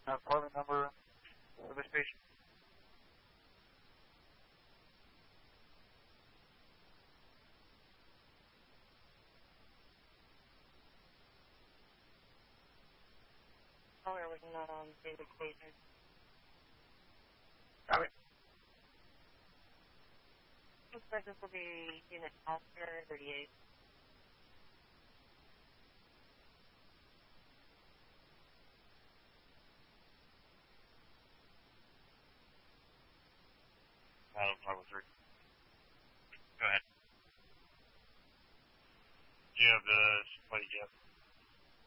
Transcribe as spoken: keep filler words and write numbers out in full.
Uh, apartment number of this patient. Oh, we're looking at um, David Clayton. Got it. Looks like this will be unit Oscar thirty-eight. Adam five oh three. Go ahead. Do you have the plate yet?